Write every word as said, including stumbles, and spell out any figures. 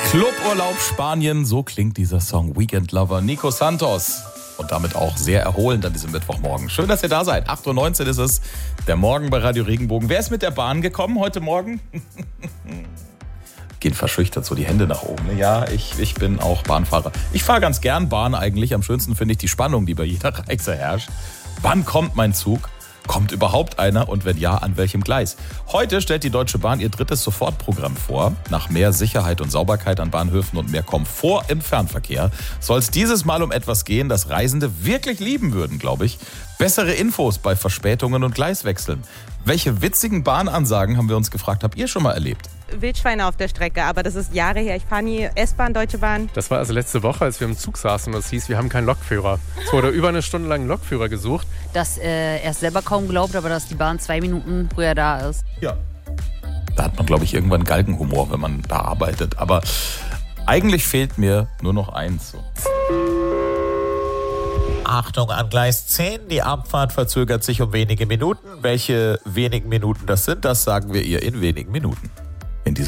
Cluburlaub Spanien, so klingt dieser Song Weekend Lover. Nico Santos. Und damit auch sehr erholend an diesem Mittwochmorgen. Schön, dass ihr da seid. acht Uhr neunzehn ist es, der Morgen bei Radio Regenbogen. Wer ist mit der Bahn gekommen heute Morgen? Gehen verschüchtert so die Hände nach oben. Ja, ich, ich bin auch Bahnfahrer. Ich fahre ganz gern Bahn eigentlich. Am schönsten finde ich die Spannung, die bei jeder Reise herrscht. Wann kommt mein Zug? Kommt überhaupt einer und wenn ja, an welchem Gleis? Heute stellt die Deutsche Bahn ihr drittes Sofortprogramm vor. Nach mehr Sicherheit und Sauberkeit an Bahnhöfen und mehr Komfort im Fernverkehr soll es dieses Mal um etwas gehen, das Reisende wirklich lieben würden, glaube ich. Bessere Infos bei Verspätungen und Gleiswechseln. Welche witzigen Bahnansagen, haben wir uns gefragt, habt ihr schon mal erlebt? Wildschweine auf der Strecke, aber das ist Jahre her. Ich fahre nie S-Bahn, Deutsche Bahn. Das war also letzte Woche, als wir im Zug saßen und es hieß, wir haben keinen Lokführer. Es wurde über eine Stunde lang ein Lokführer gesucht. Dass äh, er es selber kaum glaubt, aber dass die Bahn zwei Minuten früher da ist. Ja. Da hat man, glaube ich, irgendwann Galgenhumor, wenn man da arbeitet. Aber eigentlich fehlt mir nur noch eins. So. Achtung an Gleis zehn, die Abfahrt verzögert sich um wenige Minuten. Welche wenigen Minuten das sind, das sagen wir ihr in wenigen Minuten.